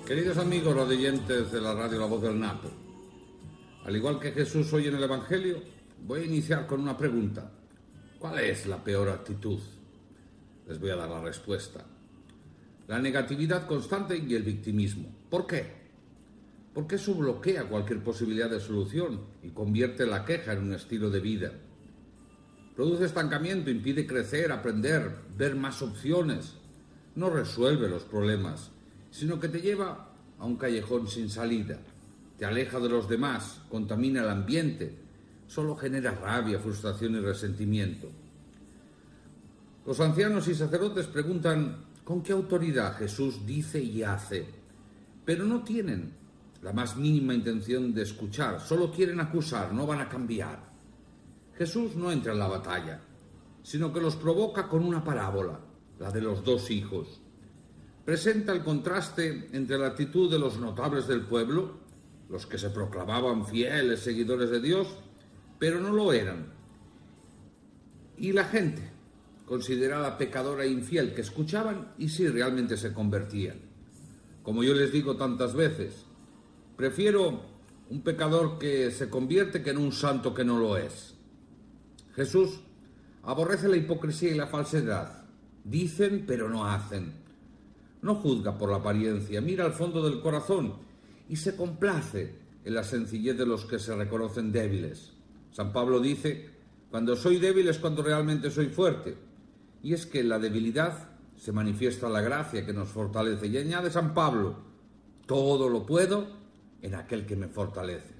Queridos amigos radioyentes de la radio La Voz del Napo, al igual que Jesús hoy en el Evangelio, voy a iniciar con una pregunta. ¿Cuál es la peor actitud? Les voy a dar la respuesta. La negatividad constante y el victimismo. ¿Por qué? Porque eso bloquea cualquier posibilidad de solución y convierte la queja en un estilo de vida. Produce estancamiento, impide crecer, aprender, ver más opciones. No resuelve los problemas, sino que te lleva a un callejón sin salida. Te aleja de los demás, contamina el ambiente, solo genera rabia, frustración y resentimiento. Los ancianos y sacerdotes preguntan con qué autoridad Jesús dice y hace, pero no tienen la más mínima intención de escuchar, solo quieren acusar, no van a cambiar. Jesús no entra en la batalla, sino que los provoca con una parábola, la de los dos hijos. Presenta el contraste entre la actitud de los notables del pueblo, los que se proclamaban fieles seguidores de Dios, pero no lo eran, y la gente, considerada pecadora e infiel, que escuchaban y sí realmente se convertían. Como yo les digo tantas veces, prefiero un pecador que se convierte que en un santo que no lo es. Jesús aborrece la hipocresía y la falsedad. Dicen pero no hacen. No juzga por la apariencia, mira al fondo del corazón y se complace en la sencillez de los que se reconocen débiles. San Pablo dice, cuando soy débil es cuando realmente soy fuerte. Y es que en la debilidad se manifiesta la gracia que nos fortalece. Y añade San Pablo, todo lo puedo en aquel que me fortalece.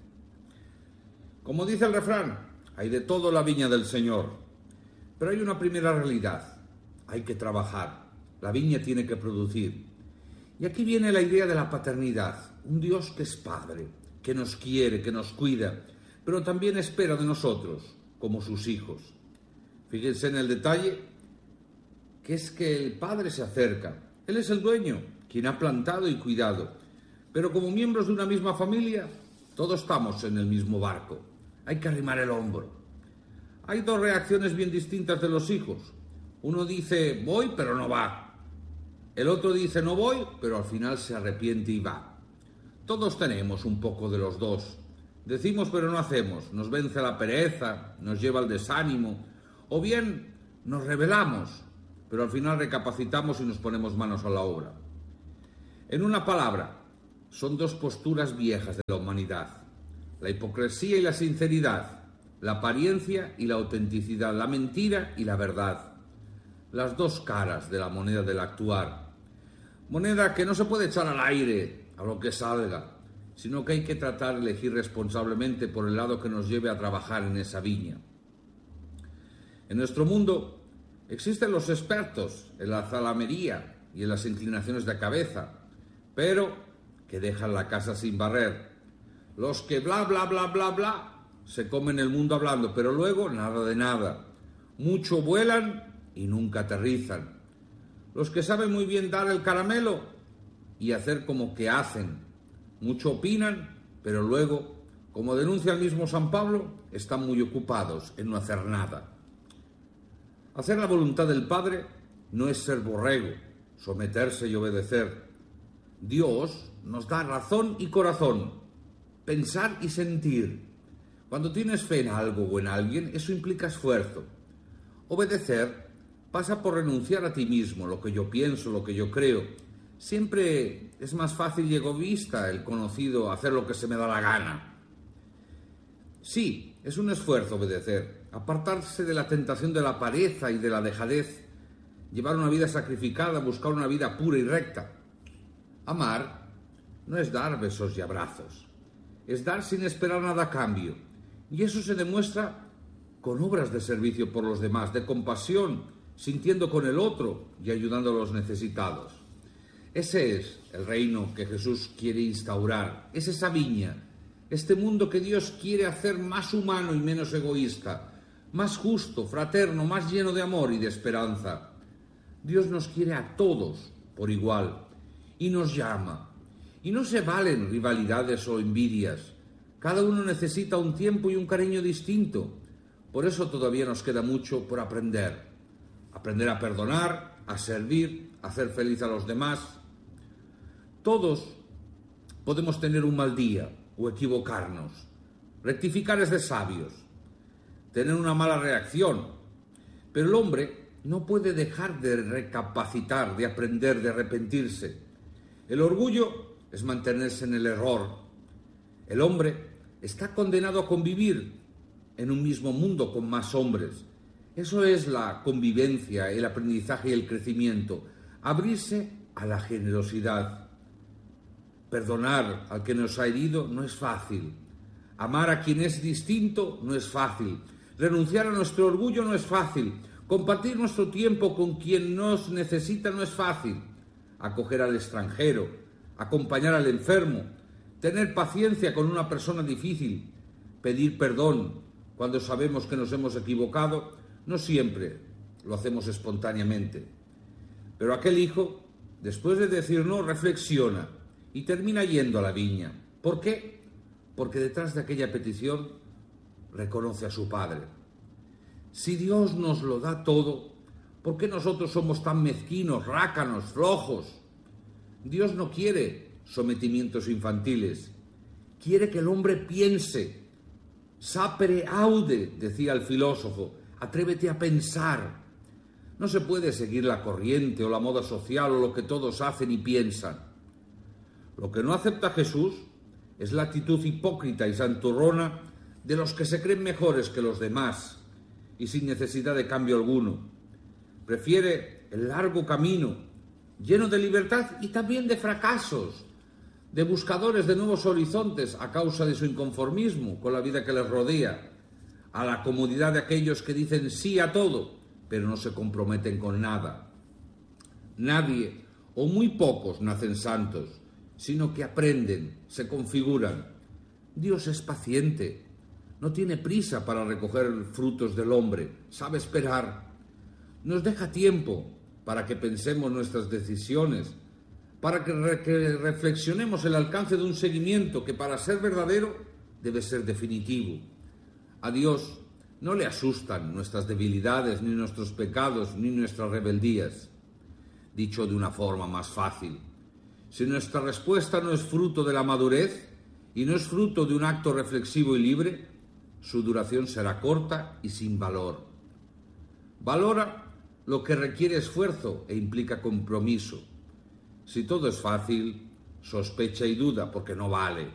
Como dice el refrán, hay de todo en la viña del Señor. Pero hay una primera realidad, hay que trabajar. La viña tiene que producir. Y aquí viene la idea de la paternidad. Un Dios que es Padre, que nos quiere, que nos cuida, pero también espera de nosotros, como sus hijos. Fíjense en el detalle, que es que el Padre se acerca. Él es el dueño, quien ha plantado y cuidado. Pero como miembros de una misma familia, todos estamos en el mismo barco. Hay que arrimar el hombro. Hay dos reacciones bien distintas de los hijos. Uno dice, voy, pero no va. El otro dice, no voy, pero al final se arrepiente y va. Todos tenemos un poco de los dos. Decimos, pero no hacemos. Nos vence la pereza, nos lleva al desánimo. O bien nos rebelamos, pero al final recapacitamos y nos ponemos manos a la obra. En una palabra, son dos posturas viejas de la humanidad. La hipocresía y la sinceridad. La apariencia y la autenticidad. La mentira y la verdad. Las dos caras de la moneda del actuar. Moneda que no se puede echar al aire, a lo que salga, sino que hay que tratar de elegir responsablemente por el lado que nos lleve a trabajar en esa viña. En nuestro mundo existen los expertos en la zalamería y en las inclinaciones de cabeza, pero que dejan la casa sin barrer. Los que bla, bla, bla, bla, bla, se comen el mundo hablando, pero luego nada de nada. Mucho vuelan y nunca aterrizan. Los que saben muy bien dar el caramelo y hacer como que hacen. Mucho opinan, pero luego, como denuncia el mismo San Pablo, están muy ocupados en no hacer nada. Hacer la voluntad del Padre no es ser borrego, someterse y obedecer. Dios nos da razón y corazón, pensar y sentir. Cuando tienes fe en algo o en alguien, eso implica esfuerzo. Obedecer pasa por renunciar a ti mismo, lo que yo pienso, lo que yo creo. Siempre es más fácil y egoísta el conocido hacer lo que se me da la gana. Sí, es un esfuerzo obedecer, apartarse de la tentación de la pereza y de la dejadez, llevar una vida sacrificada, buscar una vida pura y recta. Amar no es dar besos y abrazos, es dar sin esperar nada a cambio. Y eso se demuestra con obras de servicio por los demás, de compasión, sintiendo con el otro y ayudando a los necesitados. Ese es el reino que Jesús quiere instaurar, es esa viña, este mundo que Dios quiere hacer más humano y menos egoísta, más justo, fraterno, más lleno de amor y de esperanza. Dios nos quiere a todos por igual y nos llama. Y no se valen rivalidades o envidias. Cada uno necesita un tiempo y un cariño distinto. Por eso todavía nos queda mucho por aprender. Aprender a perdonar, a servir, a hacer feliz a los demás. Todos podemos tener un mal día o equivocarnos. Rectificar es de sabios. Tener una mala reacción. Pero el hombre no puede dejar de recapacitar, de aprender, de arrepentirse. El orgullo es mantenerse en el error. El hombre está condenado a convivir en un mismo mundo con más hombres. Eso es la convivencia, el aprendizaje y el crecimiento. Abrirse a la generosidad. Perdonar al que nos ha herido no es fácil. Amar a quien es distinto no es fácil. Renunciar a nuestro orgullo no es fácil. Compartir nuestro tiempo con quien nos necesita no es fácil. Acoger al extranjero, acompañar al enfermo, tener paciencia con una persona difícil, pedir perdón cuando sabemos que nos hemos equivocado, no siempre lo hacemos espontáneamente. Pero aquel hijo, después de decir no, reflexiona y termina yendo a la viña. ¿Por qué? Porque detrás de aquella petición reconoce a su padre. Si Dios nos lo da todo, ¿por qué nosotros somos tan mezquinos, rácanos, flojos? Dios no quiere sometimientos infantiles. Quiere que el hombre piense. Sapere aude, decía el filósofo. Atrévete a pensar. No se puede seguir la corriente o la moda social o lo que todos hacen y piensan. Lo que no acepta Jesús es la actitud hipócrita y santurrona de los que se creen mejores que los demás y sin necesidad de cambio alguno. Prefiere el largo camino, lleno de libertad y también de fracasos, de buscadores de nuevos horizontes a causa de su inconformismo con la vida que les rodea, a la comodidad de aquellos que dicen sí a todo, pero no se comprometen con nada. Nadie, o muy pocos, nacen santos, sino que aprenden, se configuran. Dios es paciente, no tiene prisa para recoger frutos del hombre, sabe esperar. Nos deja tiempo para que pensemos nuestras decisiones, para que reflexionemos el alcance de un seguimiento que para ser verdadero debe ser definitivo. A Dios no le asustan nuestras debilidades, ni nuestros pecados, ni nuestras rebeldías. Dicho de una forma más fácil, si nuestra respuesta no es fruto de la madurez y no es fruto de un acto reflexivo y libre, su duración será corta y sin valor. Valora lo que requiere esfuerzo e implica compromiso. Si todo es fácil, sospecha y duda porque no vale.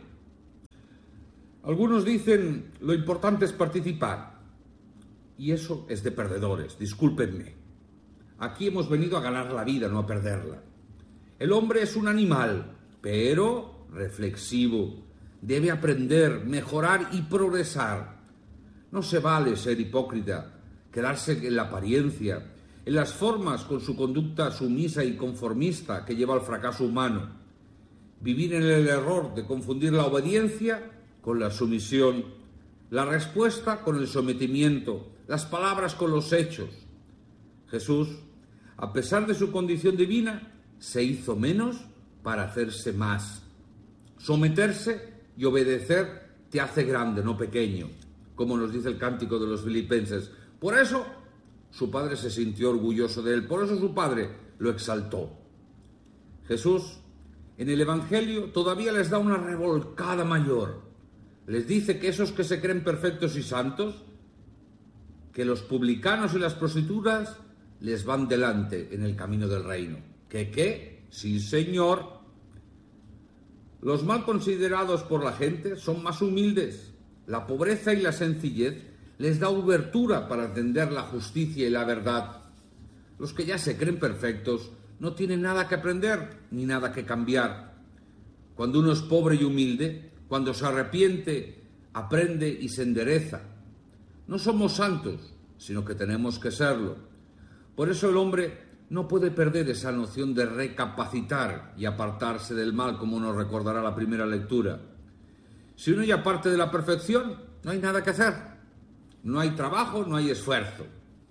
Algunos dicen, lo importante es participar. Y eso es de perdedores, discúlpenme. Aquí hemos venido a ganar la vida, no a perderla. El hombre es un animal, pero reflexivo. Debe aprender, mejorar y progresar. No se vale ser hipócrita, quedarse en la apariencia, en las formas con su conducta sumisa y conformista que lleva al fracaso humano. Vivir en el error de confundir la obediencia con la sumisión, la respuesta con el sometimiento, las palabras con los hechos. Jesús, a pesar de su condición divina, se hizo menos para hacerse más. Someterse y obedecer te hace grande, no pequeño, como nos dice el cántico de los filipenses. Por eso su padre se sintió orgulloso de él, por eso su padre lo exaltó. Jesús, en el Evangelio, todavía les da una revolcada mayor. Les dice que esos que se creen perfectos y santos, que los publicanos y las prostitutas les van delante en el camino del reino. ¿Qué? Sí, señor. Los mal considerados por la gente son más humildes. La pobreza y la sencillez les da obertura para entender la justicia y la verdad. Los que ya se creen perfectos no tienen nada que aprender ni nada que cambiar. Cuando uno es pobre y humilde, cuando se arrepiente, aprende y se endereza. No somos santos, sino que tenemos que serlo. Por eso el hombre no puede perder esa noción de recapacitar y apartarse del mal, como nos recordará la primera lectura. Si uno ya parte de la perfección, no hay nada que hacer. No hay trabajo, no hay esfuerzo.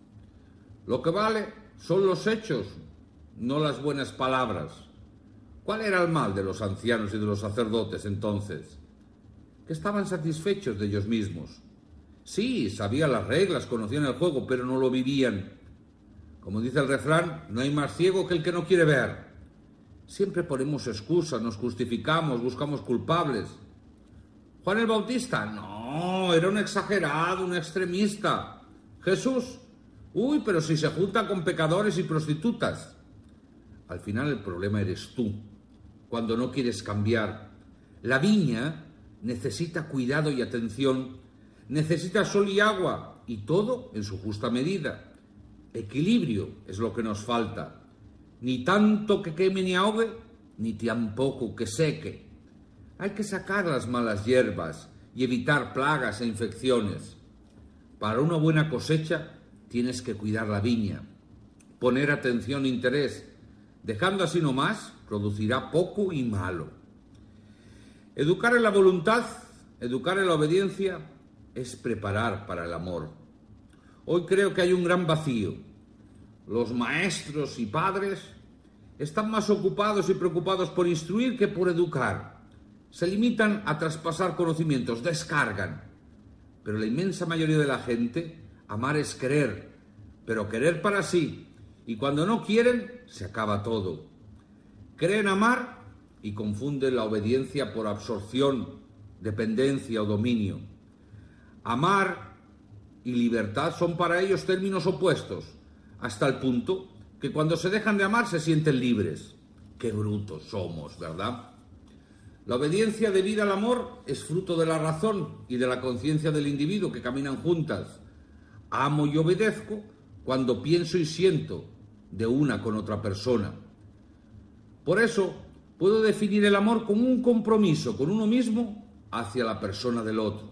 Lo que vale son los hechos, no las buenas palabras. ¿Cuál era el mal de los ancianos y de los sacerdotes entonces? Que estaban satisfechos de ellos mismos. Sí, sabían las reglas, conocían el juego, pero no lo vivían. Como dice el refrán, no hay más ciego que el que no quiere ver. Siempre ponemos excusas, nos justificamos, buscamos culpables. ¿Juan el Bautista? No, era un exagerado, un extremista. ¿Jesús? Uy, pero si se junta con pecadores y prostitutas. Al final el problema eres tú, cuando no quieres cambiar. La viña necesita cuidado y atención, necesita sol y agua, y todo en su justa medida. Equilibrio es lo que nos falta. Ni tanto que queme ni ahogue, ni tampoco que seque. Hay que sacar las malas hierbas y evitar plagas e infecciones. Para una buena cosecha tienes que cuidar la viña, poner atención e interés. Dejando así nomás, producirá poco y malo. Educar en la voluntad, educar en la obediencia, es preparar para el amor. Hoy creo que hay un gran vacío. Los maestros y padres están más ocupados y preocupados por instruir que por educar. Se limitan a traspasar conocimientos, descargan. Pero la inmensa mayoría de la gente, amar es querer, pero querer para sí. Y cuando no quieren, se acaba todo. Creen amar y confunden la obediencia por absorción, dependencia o dominio. Amar y libertad son para ellos términos opuestos, hasta el punto que cuando se dejan de amar se sienten libres. Qué brutos somos, ¿verdad? La obediencia debida al amor es fruto de la razón y de la conciencia del individuo que caminan juntas. Amo y obedezco cuando pienso y siento de una con otra persona. Por eso puedo definir el amor como un compromiso con uno mismo hacia la persona del otro.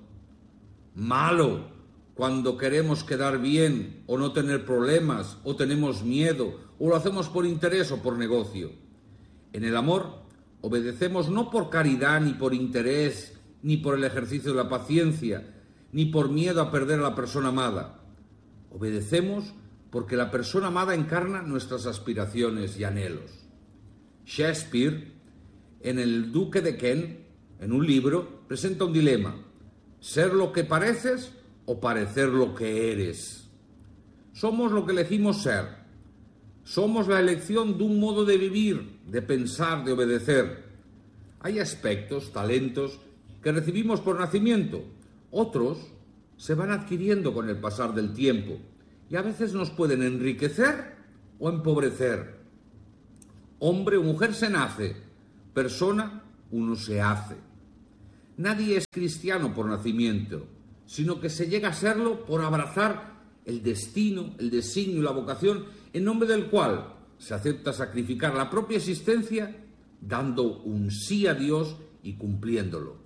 Malo cuando queremos quedar bien o no tener problemas o tenemos miedo o lo hacemos por interés o por negocio. En el amor obedecemos no por caridad ni por interés ni por el ejercicio de la paciencia ni por miedo a perder a la persona amada. Obedecemos porque la persona amada encarna nuestras aspiraciones y anhelos. Shakespeare, en El Duque de Kent, en un libro, presenta un dilema: ser lo que pareces o parecer lo que eres. Somos lo que elegimos ser. Somos la elección de un modo de vivir, de pensar, de obedecer. Hay aspectos, talentos, que recibimos por nacimiento. Otros se van adquiriendo con el pasar del tiempo y a veces nos pueden enriquecer o empobrecer. Hombre o mujer se nace, persona uno se hace. Nadie es cristiano por nacimiento, sino que se llega a serlo por abrazar el destino, el designio y la vocación en nombre del cual se acepta sacrificar la propia existencia dando un sí a Dios y cumpliéndolo.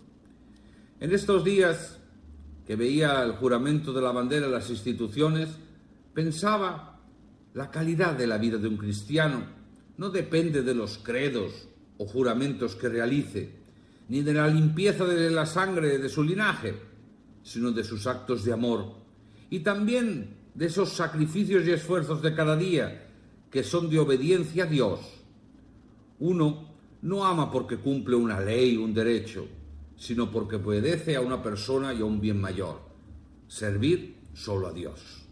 En estos días que veía el juramento de la bandera en las instituciones, pensaba, la calidad de la vida de un cristiano no depende de los credos o juramentos que realice, ni de la limpieza de la sangre de su linaje, sino de sus actos de amor y también de esos sacrificios y esfuerzos de cada día que son de obediencia a Dios. Uno no ama porque cumple una ley, un derecho, sino porque obedece a una persona y a un bien mayor: servir solo a Dios.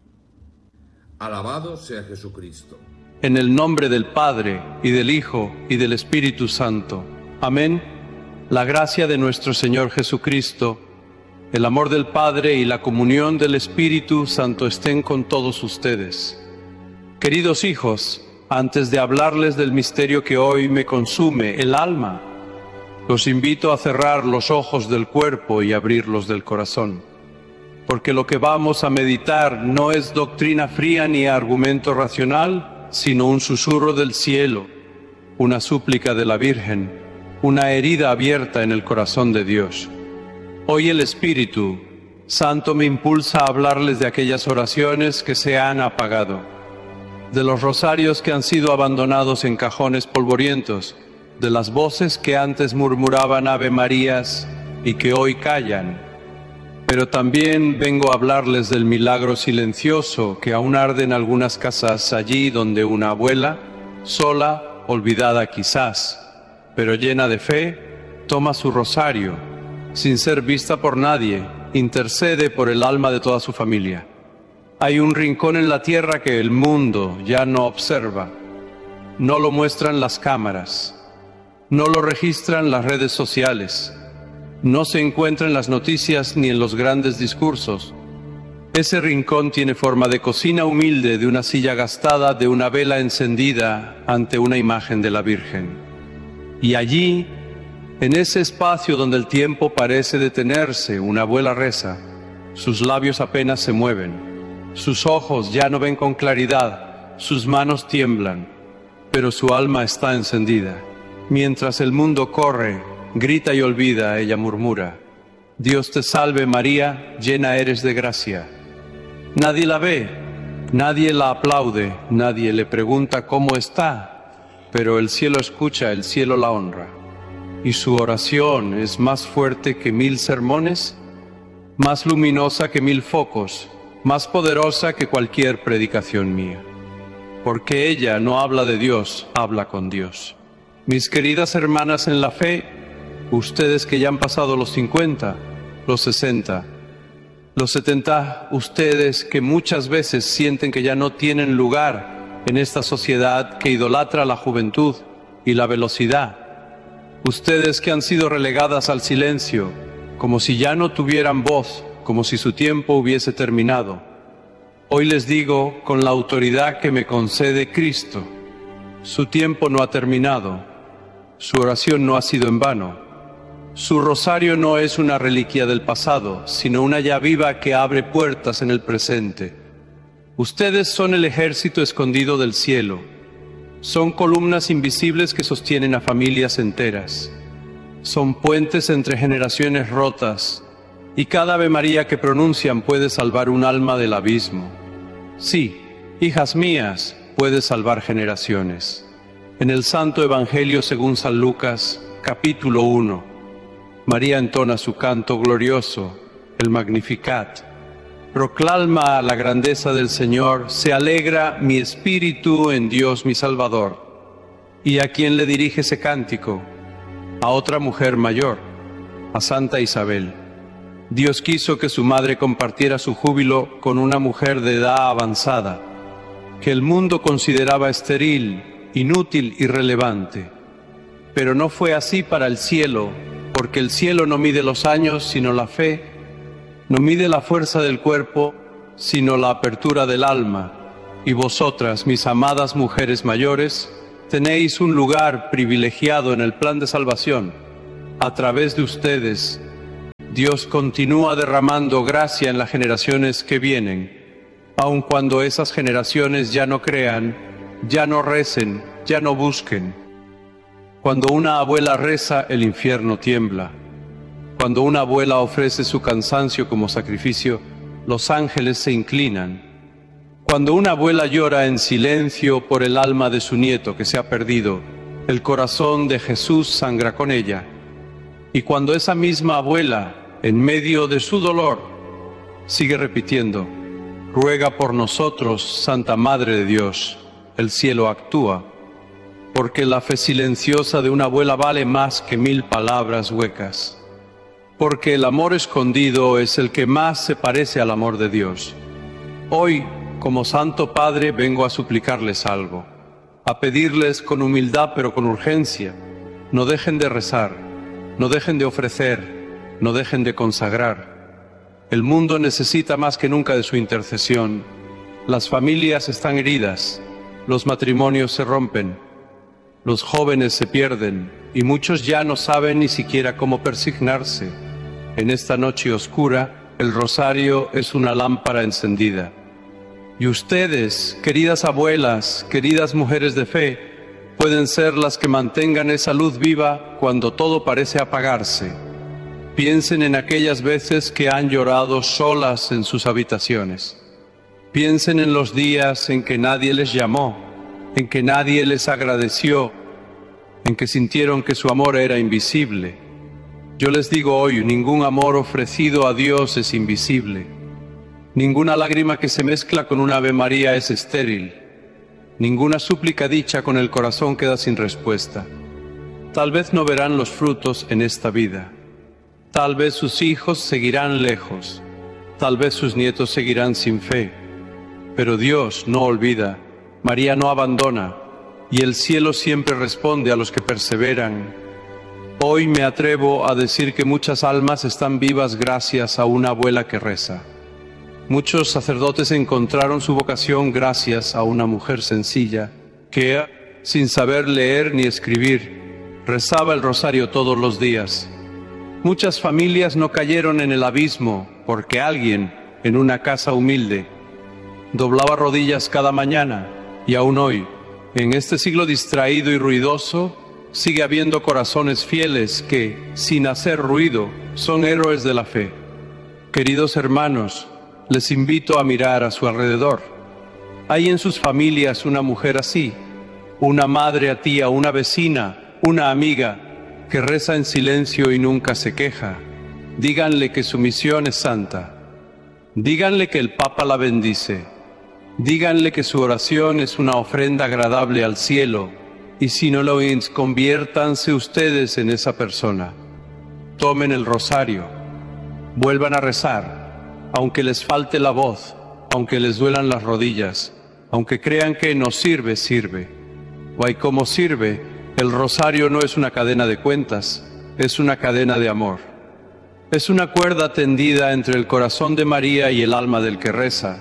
Alabado sea Jesucristo. En el nombre del Padre, y del Hijo, y del Espíritu Santo. Amén. La gracia de nuestro Señor Jesucristo, el amor del Padre y la comunión del Espíritu Santo estén con todos ustedes. Queridos hijos, antes de hablarles del misterio que hoy me consume el alma, los invito a cerrar los ojos del cuerpo y abrirlos del corazón, porque lo que vamos a meditar no es doctrina fría ni argumento racional, sino un susurro del cielo, una súplica de la Virgen, una herida abierta en el corazón de Dios. Hoy el Espíritu Santo me impulsa a hablarles de aquellas oraciones que se han apagado, de los rosarios que han sido abandonados en cajones polvorientos, de las voces que antes murmuraban Ave Marías y que hoy callan. Pero también vengo a hablarles del milagro silencioso que aún arde en algunas casas, allí donde una abuela, sola, olvidada quizás, pero llena de fe, toma su rosario, sin ser vista por nadie, intercede por el alma de toda su familia. Hay un rincón en la tierra que el mundo ya no observa. no lo muestran las cámaras, no lo registran las redes sociales, no se encuentra en las noticias ni en los grandes discursos. Ese rincón tiene forma de cocina humilde, de una silla gastada, de una vela encendida ante una imagen de la Virgen. Y allí, en ese espacio donde el tiempo parece detenerse, una abuela reza. Sus labios apenas se mueven, sus ojos ya no ven con claridad, sus manos tiemblan, pero su alma está encendida. Mientras el mundo corre, grita y olvida, ella murmura: Dios te salve María, llena eres de gracia. Nadie la ve, nadie la aplaude, nadie le pregunta cómo está, pero el cielo escucha, el cielo la honra. Y su oración es más fuerte que 1000 sermones, más luminosa que 1000 focos, más poderosa que cualquier predicación mía. Porque ella no habla de Dios, habla con Dios. Mis queridas hermanas en la fe, ustedes que ya han pasado los 50, los 60, los 70, ustedes que muchas veces sienten que ya no tienen lugar en esta sociedad que idolatra la juventud y la velocidad, ustedes que han sido relegadas al silencio, como si ya no tuvieran voz, como si su tiempo hubiese terminado. Hoy les digo, con la autoridad que me concede Cristo, su tiempo no ha terminado, su oración no ha sido en vano, su rosario no es una reliquia del pasado, sino una llave viva que abre puertas en el presente. Ustedes son el ejército escondido del cielo, son columnas invisibles que sostienen a familias enteras. Son puentes entre generaciones rotas, y cada Ave María que pronuncian puede salvar un alma del abismo. Sí, hijas mías, puede salvar generaciones. En el Santo Evangelio según San Lucas, capítulo 1, María entona su canto glorioso, el Magnificat. Proclama la grandeza del Señor, se alegra mi espíritu en Dios mi Salvador. ¿Y a quién le dirige ese cántico? A otra mujer mayor, a Santa Isabel. Dios quiso que su madre compartiera su júbilo con una mujer de edad avanzada, que el mundo consideraba estéril, inútil, irrelevante. Pero no fue así para el cielo, porque el cielo no mide los años, sino la fe, no mide la fuerza del cuerpo, sino la apertura del alma. Y vosotras, mis amadas mujeres mayores, tenéis un lugar privilegiado en el plan de salvación. A través de ustedes, Dios continúa derramando gracia en las generaciones que vienen, aun cuando esas generaciones ya no crean, ya no recen, ya no busquen. Cuando una abuela reza, el infierno tiembla. Cuando una abuela ofrece su cansancio como sacrificio, los ángeles se inclinan. Cuando una abuela llora en silencio por el alma de su nieto que se ha perdido, el corazón de Jesús sangra con ella. Y cuando esa misma abuela, en medio de su dolor, sigue repitiendo: ruega por nosotros, Santa Madre de Dios, el cielo actúa, porque la fe silenciosa de una abuela vale más que 1000 palabras huecas, porque el amor escondido es el que más se parece al amor de Dios. Hoy, como Santo Padre, vengo a suplicarles algo, a pedirles con humildad pero con urgencia: no dejen de rezar, no dejen de ofrecer, no dejen de consagrar. El mundo necesita más que nunca de su intercesión. Las familias están heridas, los matrimonios se rompen, los jóvenes se pierden y muchos ya no saben ni siquiera cómo persignarse. En esta noche oscura, el rosario es una lámpara encendida. Y ustedes, queridas abuelas, queridas mujeres de fe, pueden ser las que mantengan esa luz viva cuando todo parece apagarse. Piensen en aquellas veces que han llorado solas en sus habitaciones. Piensen en los días en que nadie les llamó, en que nadie les agradeció, en que sintieron que su amor era invisible. Yo les digo hoy, ningún amor ofrecido a Dios es invisible. Ninguna lágrima que se mezcla con una Ave María es estéril. Ninguna súplica dicha con el corazón queda sin respuesta. Tal vez no verán los frutos en esta vida. Tal vez sus hijos seguirán lejos. Tal vez sus nietos seguirán sin fe. Pero Dios no olvida, María no abandona, y el cielo siempre responde a los que perseveran. Hoy me atrevo a decir que muchas almas están vivas gracias a una abuela que reza. Muchos sacerdotes encontraron su vocación gracias a una mujer sencilla que, sin saber leer ni escribir, rezaba el rosario todos los días. Muchas familias no cayeron en el abismo porque alguien, en una casa humilde, doblaba rodillas cada mañana, y aún hoy, en este siglo distraído y ruidoso, sigue habiendo corazones fieles que, sin hacer ruido, son héroes de la fe. Queridos hermanos, les invito a mirar a su alrededor. ¿Hay en sus familias una mujer así? Una madre, tía, una vecina, una amiga, que reza en silencio y nunca se queja. Díganle que su misión es santa. Díganle que el Papa la bendice. Díganle que su oración es una ofrenda agradable al cielo, y si no lo es, conviértanse ustedes en esa persona. Tomen el rosario, vuelvan a rezar, aunque les falte la voz, aunque les duelan las rodillas, aunque crean que no sirve, sirve. Guay, como sirve, el rosario no es una cadena de cuentas, es una cadena de amor. Es una cuerda tendida entre el corazón de María y el alma del que reza.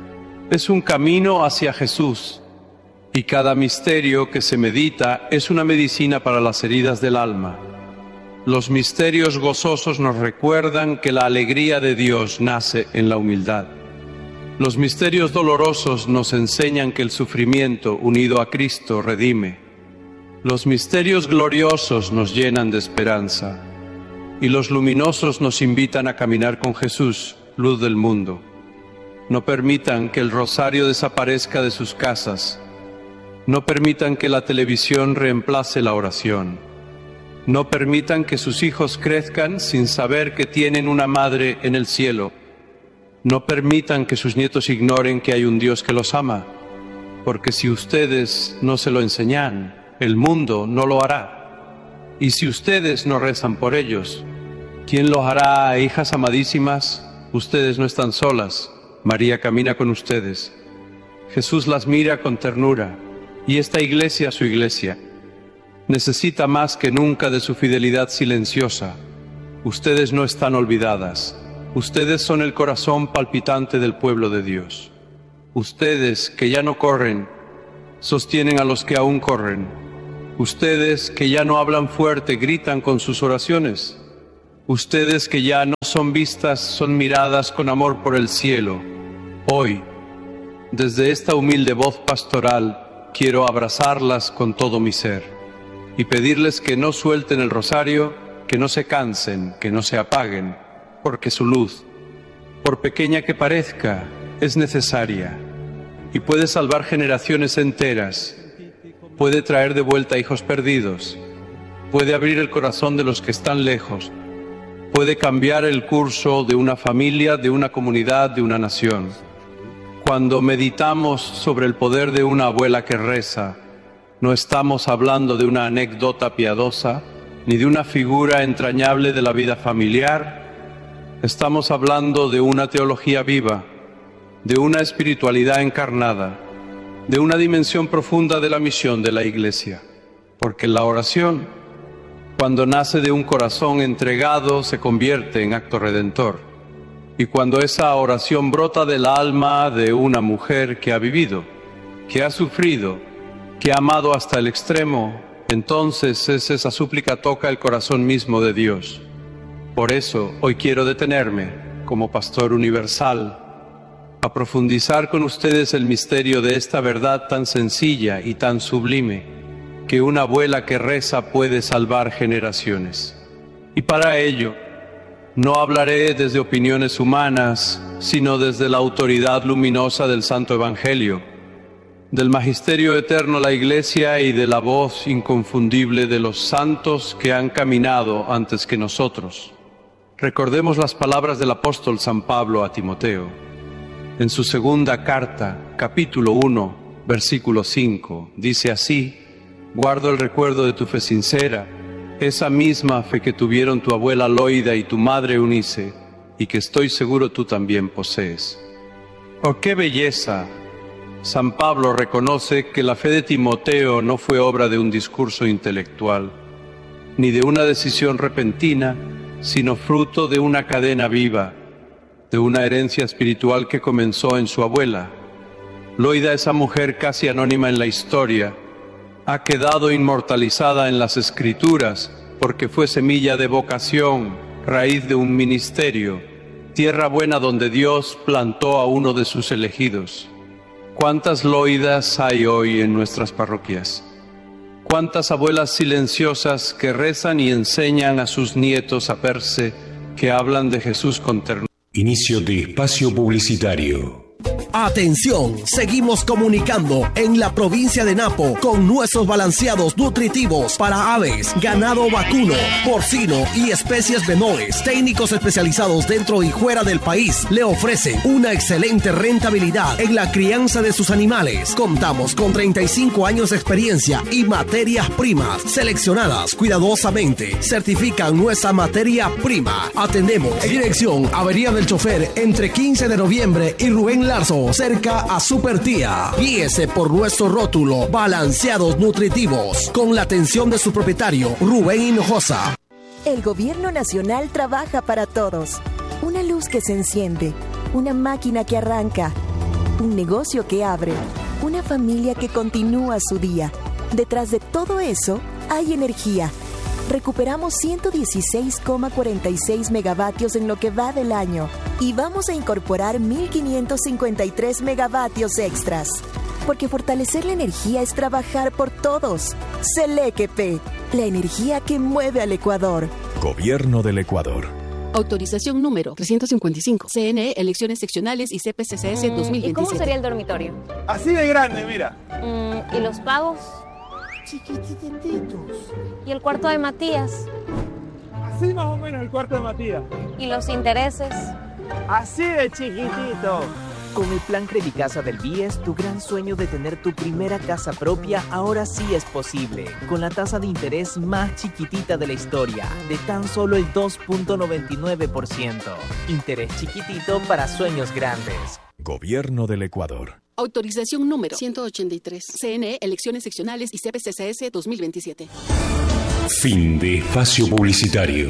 Es un camino hacia Jesús, y cada misterio que se medita es una medicina para las heridas del alma. Los misterios gozosos nos recuerdan que la alegría de Dios nace en la humildad. Los misterios dolorosos nos enseñan que el sufrimiento unido a Cristo redime. Los misterios gloriosos nos llenan de esperanza, y los luminosos nos invitan a caminar con Jesús, luz del mundo. No permitan que el rosario desaparezca de sus casas. No permitan que la televisión reemplace la oración. No permitan que sus hijos crezcan sin saber que tienen una madre en el cielo. No permitan que sus nietos ignoren que hay un Dios que los ama, porque si ustedes no se lo enseñan, el mundo no lo hará. Y si ustedes no rezan por ellos, ¿quién los hará, hijas amadísimas? Ustedes no están solas. María camina con ustedes. Jesús las mira con ternura, y esta iglesia, su iglesia, necesita más que nunca de su fidelidad silenciosa. Ustedes no están olvidadas. Ustedes son el corazón palpitante del pueblo de Dios. Ustedes, que ya no corren, sostienen a los que aún corren. Ustedes, que ya no hablan fuerte, gritan con sus oraciones. Ustedes, que ya no son vistas, son miradas con amor por el cielo. Hoy, desde esta humilde voz pastoral, quiero abrazarlas con todo mi ser y pedirles que no suelten el rosario, que no se cansen, que no se apaguen, porque su luz, por pequeña que parezca, es necesaria y puede salvar generaciones enteras, puede traer de vuelta hijos perdidos, puede abrir el corazón de los que están lejos, puede cambiar el curso de una familia, de una comunidad, de una nación. Cuando meditamos sobre el poder de una abuela que reza, no estamos hablando de una anécdota piadosa, ni de una figura entrañable de la vida familiar. Estamos hablando de una teología viva, de una espiritualidad encarnada, de una dimensión profunda de la misión de la Iglesia. Porque la oración, cuando nace de un corazón entregado, se convierte en acto redentor. Y cuando esa oración brota del alma de una mujer que ha vivido, que ha sufrido, que ha amado hasta el extremo, entonces esa súplica toca el corazón mismo de Dios. Por eso hoy quiero detenerme, como pastor universal, a profundizar con ustedes el misterio de esta verdad tan sencilla y tan sublime, que una abuela que reza puede salvar generaciones. Y para ello, no hablaré desde opiniones humanas, sino desde la autoridad luminosa del Santo Evangelio, del magisterio eterno de la Iglesia y de la voz inconfundible de los santos que han caminado antes que nosotros. Recordemos las palabras del apóstol San Pablo a Timoteo. En su segunda carta, capítulo 1, versículo 5, dice así: guardo el recuerdo de tu fe sincera, esa misma fe que tuvieron tu abuela Loida y tu madre Eunice, y que estoy seguro tú también posees. ¡Oh, qué belleza! San Pablo reconoce que la fe de Timoteo no fue obra de un discurso intelectual, ni de una decisión repentina, sino fruto de una cadena viva, de una herencia espiritual que comenzó en su abuela. Loida, esa mujer casi anónima en la historia, ha quedado inmortalizada en las Escrituras porque fue semilla de vocación, raíz de un ministerio, tierra buena donde Dios plantó a uno de sus elegidos. ¿Cuántas Loidas hay hoy en nuestras parroquias? ¿Cuántas abuelas silenciosas que rezan y enseñan a sus nietos a verse, que hablan de Jesús con ternura? Inicio de espacio publicitario. Atención, seguimos comunicando en la provincia de Napo con nuestros balanceados nutritivos para aves, ganado vacuno, porcino y especies menores. Técnicos especializados dentro y fuera del país le ofrecen una excelente rentabilidad en la crianza de sus animales. Contamos con 35 años de experiencia y materias primas seleccionadas cuidadosamente. Certifican nuestra materia prima. Atendemos en dirección Avería del Chofer entre 15 de noviembre y Rubén Larzo, cerca a Supertía. Guíese por nuestro rótulo Balanceados Nutritivos, con la atención de su propietario Rubén Hinojosa. El Gobierno Nacional trabaja para todos. Una luz que se enciende, una máquina que arranca, un negocio que abre, una familia que continúa su día. Detrás de todo eso hay energía. Recuperamos 116,46 megavatios en lo que va del año y vamos a incorporar 1.553 megavatios extras. Porque fortalecer la energía es trabajar por todos. Selequepe, la energía que mueve al Ecuador. Gobierno del Ecuador. Autorización número 355. CNE, elecciones seccionales y CPCCS 2027. ¿Y cómo sería el dormitorio? Así de grande, mira. ¿Y los pagos? Chiquitititos. ¿Y el cuarto de Matías? Así más o menos el cuarto de Matías. ¿Y los intereses? Así de chiquitito. Con el plan Credicasa del BIES, tu gran sueño de tener tu primera casa propia ahora sí es posible. Con la tasa de interés más chiquitita de la historia, de tan solo el 2.99%. Interés chiquitito para sueños grandes. Gobierno del Ecuador. Autorización número 183. CNE, elecciones seccionales y CPCCS 2027. Fin de espacio publicitario.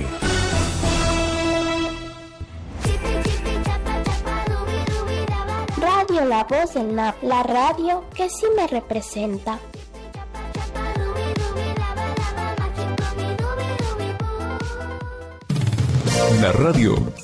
Radio La Voz del NAP, la radio que sí me representa. La radio